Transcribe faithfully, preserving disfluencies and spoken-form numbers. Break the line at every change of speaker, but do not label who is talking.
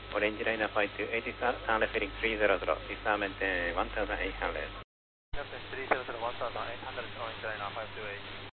Orange Liner five two eight, sound feeling three hundred, disarm maintain one thousand eight hundred.
Captain three hundred, one thousand eight hundred, Orange Liner five two eight.